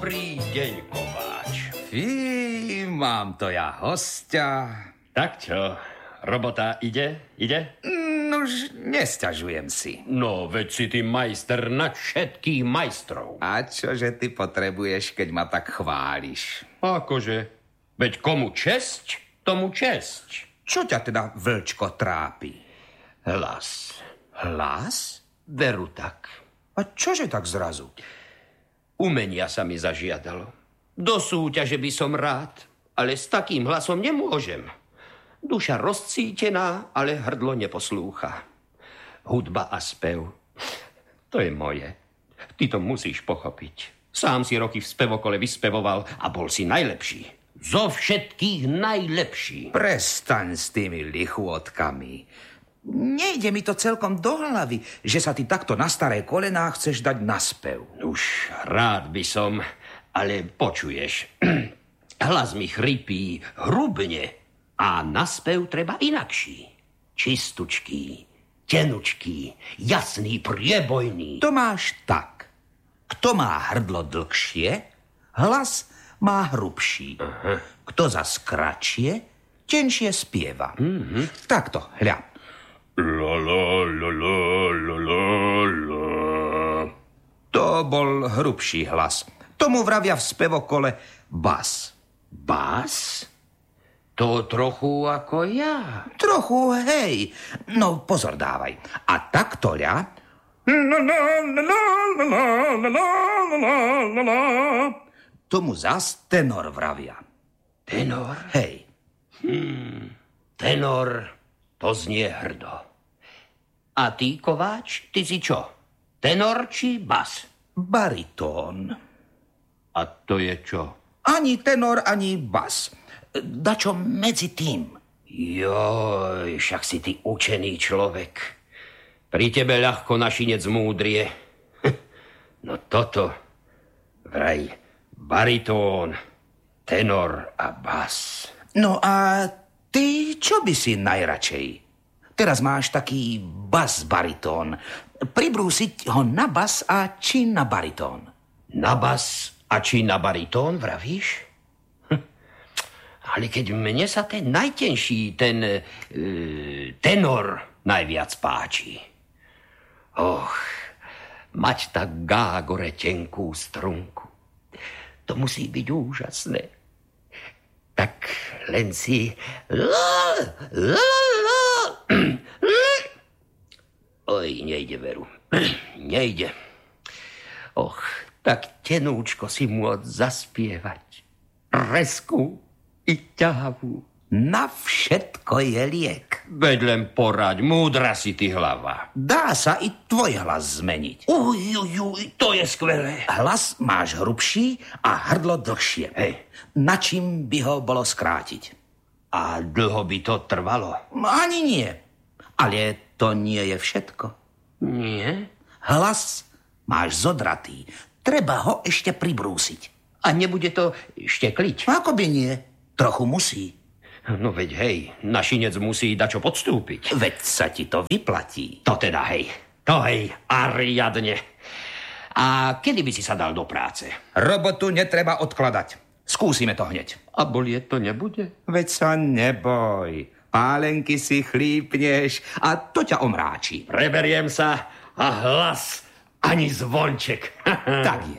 Dobrý deň, Kováč. Fí, mám to ja hostia. Tak čo, robota ide? Nož, nesťažujem si. No, veď si ty majster nad všetkých majstrov. A čože ty potrebuješ, keď ma tak chváliš? Akože? Veď komu česť, tomu česť. Čo ťa teda, vlčko, trápi? Hlas. Hlas? Veru tak. A čože tak zrazu? Umenia sa mi zažiadalo. Do súťaže by som rád, ale s takým hlasom nemôžem. Duša rozcítená, ale hrdlo neposlúcha. Hudba a spev, to je moje. Ty to musíš pochopiť. Sám si roky v spevokole vyspevoval a bol si najlepší. Zo všetkých najlepší. Prestaň s tými lichôtkami. Nejde mi to celkom do hlavy, že sa ty takto na staré kolená chceš dať na spev. Už rád by som, ale počuješ. Hlas mi chrypí hrubne a na spev treba inakší. Čistučký, tenučký, jasný, priebojný. To máš tak. Kto má hrdlo dlhšie, hlas má hrubší. Aha. Kto zas kratšie, tenšie spieva. Takto, hľa. La la la la la la la. To bol hrubší hlas. Tomu vravia v spevokole bas. Bas? To trochu ako ja. Trochu, hej. No, pozor dávaj. A takto ľa. Tomu zas tenor vravia. Tenor? Hej. Tenor, to znie hrdo. A ty, Kováč, ty si čo? Tenor či bas? Baritón. A to je čo? Ani tenor, ani bas. Dačo medzi tým. Joj, však si ty učený človek. Pri tebe ľahko našinec múdrie. No toto, vraj, baritón, tenor a bas. No a ty čo by si najradšej? Teraz máš taký bas-baritón. Pribrúsiť ho na bas a či na baritón? Na bas a či na baritón, vravíš? Ale keď mne sa ten najtenší, tenor najviac páči. Och, mať tak gágore tenkú strunku. To musí byť úžasné. Tak len si... Oj, nejde, Veru. Nejde. Och, tak tenúčko si môcť zaspievať. Rezku i ťahavú. Na všetko je liek. Veď len poraď, múdra si ty hlava. Dá sa i tvoj hlas zmeniť. Uj, to je skvelé. Hlas máš hrubší a hrdlo dlhšie. Hej. Na čím by ho bolo skrátiť? A dlho by to trvalo? Ani nie. Ale to nie je všetko. Nie? Hlas máš zodratý. Treba ho ešte pribrúsiť. A nebude to štekliť? Ako by nie? Trochu musí. No veď hej, našinec musí dačo podstúpiť. Veď sa ti to vyplatí. To teda hej, a riadne. A kedy by si sa dal do práce? Robotu netreba odkladať. Skúsime to hneď. A bolieť to nebude? Veď sa neboj. Pálenky si chlípneš a to ťa omráči. Preberiem sa a hlas ani zvonček. Tak je.